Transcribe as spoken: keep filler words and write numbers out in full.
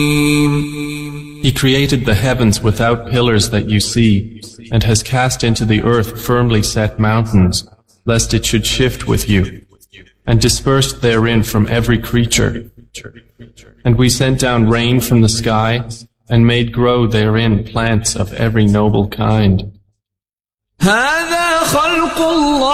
He created the heavens without pillars that you see, and has cast into the earth firmly set mountains, lest it should shift with you, and dispersed therein from every creature. And we sent down rain from the sky, and made grow therein plants of every noble kind.